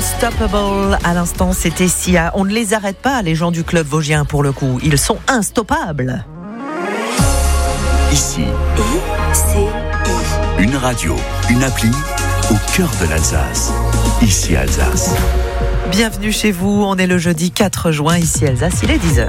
Unstoppable, à l'instant, c'était Sia. On ne les arrête pas, les gens du club vosgien, pour le coup. Ils sont instoppables. Ici, ICI. une radio, une appli au cœur de l'Alsace. Ici Alsace. Bienvenue chez vous, on est le jeudi 4 juin, ici Alsace, il est 10h.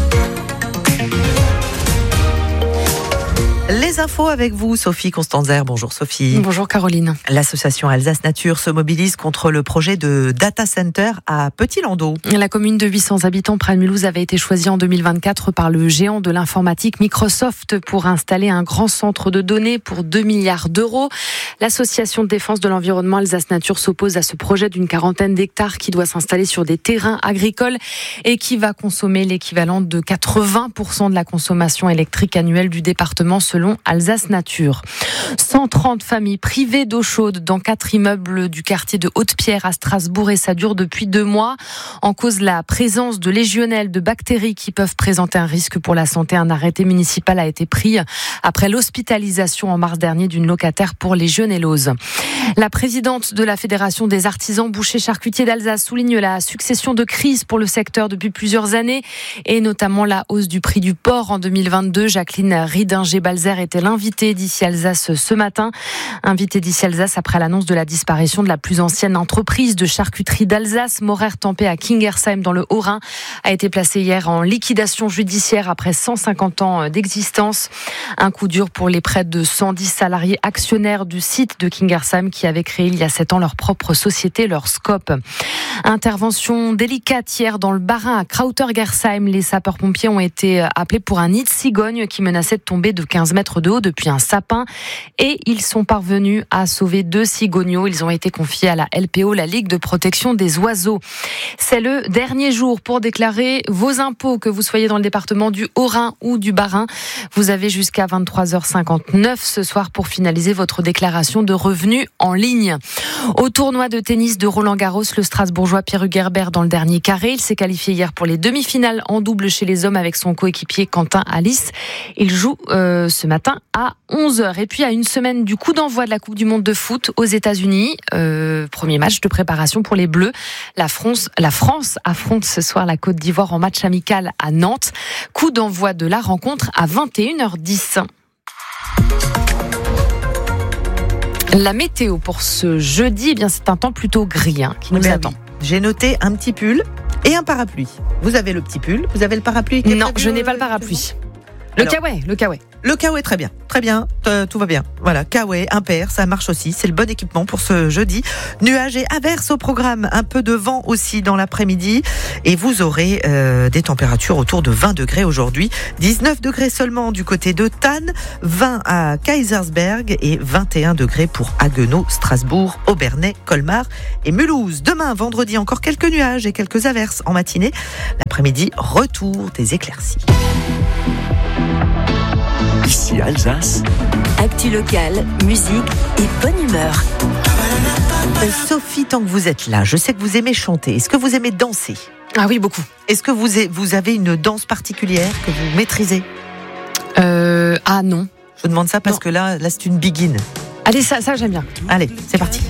Les infos avec vous, Sophie Constanzer. Bonjour Sophie. Bonjour Caroline. L'association Alsace Nature se mobilise contre le projet de data center à Petit-Landau. La commune de 800 habitants près de Mulhouse avait été choisie en 2024 par le géant de l'informatique Microsoft pour installer un grand centre de données pour 2 milliards d'euros. L'association de défense de l'environnement Alsace Nature s'oppose à ce projet d'une 40aine d'hectares qui doit s'installer sur des terrains agricoles et qui va consommer l'équivalent de 80% de la consommation électrique annuelle du département selon Alsace Nature. 130 familles privées d'eau chaude dans 4 immeubles du quartier de Haute-Pierre à Strasbourg et ça dure depuis 2 mois. En cause la présence de légionnelles, de bactéries qui peuvent présenter un risque pour la santé. Un arrêté municipal a été pris après l'hospitalisation en mars dernier d'une locataire pour légionellose. La présidente de la Fédération des artisans bouchers charcutiers d'Alsace souligne la succession de crises pour le secteur depuis plusieurs années et notamment la hausse du prix du porc en 2022. Jacqueline Ridinger-Balzer était l'invitée d'Ici Alsace ce matin. Invitée d'Ici Alsace après l'annonce de la disparition de la plus ancienne entreprise de charcuterie d'Alsace, Morer Tempé à Kingersheim dans le Haut-Rhin, a été placée hier en liquidation judiciaire après 150 ans d'existence. Un coup dur pour les près de 110 salariés actionnaires du site de Kingersheim qui avaient créé il y a 7 ans leur propre société, leur Scope. Intervention délicate hier dans le Bas-Rhin à Krautergersheim. Les sapeurs-pompiers ont été appelés pour un nid de cigogne qui menaçait de tomber de 15 mètres de haut depuis un sapin et ils sont parvenus à sauver 2 cigogneaux. Ils ont été confiés à la LPO, la Ligue de protection des oiseaux. C'est le dernier jour pour déclarer vos impôts, que vous soyez dans le département du Haut-Rhin ou du Bas-Rhin. Vous avez jusqu'à 23h59 ce soir pour finaliser votre déclaration de revenus en ligne. Au tournoi de tennis de Roland-Garros, le Strasbourgeois Pierre Hugerbert dans le dernier carré. Il s'est qualifié hier pour les demi-finales en double chez les hommes avec son coéquipier Quentin Alice. Il joue ce matin à 11h. Et puis à une semaine du coup d'envoi de la Coupe du Monde de foot aux États-Unis, premier match de préparation pour les Bleus. La France affronte ce soir la Côte d'Ivoire en match amical à Nantes. Coup d'envoi de la rencontre à 21h10. La météo pour ce jeudi, eh bien c'est un temps plutôt gris qui nous attend. Oui. J'ai noté un petit pull et un parapluie. Vous avez le petit pull, vous avez le parapluie qui est Non, prévu, je n'ai pas le parapluie. Le kawaii. Le kawaii, très bien, tout va bien. Voilà, kawaii, impair, ça marche aussi, c'est le bon équipement pour ce jeudi. Nuages et averses au programme, un peu de vent aussi dans l'après-midi et vous aurez des températures autour de 20 degrés aujourd'hui, 19 degrés seulement du côté de Thann, 20 à Kaisersberg et 21 degrés pour Haguenau, Strasbourg, Obernai, Colmar et Mulhouse. Demain, vendredi, encore quelques nuages et quelques averses en matinée. L'après-midi, retour des éclaircies. Ici Alsace. Actu locale, musique et bonne humeur. Sophie, tant que vous êtes là, je sais que vous aimez chanter. Est-ce que vous aimez danser ? Ah oui, beaucoup. Est-ce que vous avez une danse particulière que vous maîtrisez ? Ah non. Je vous demande ça parce que là c'est une begin. Allez, ça j'aime bien. Allez, c'est parti.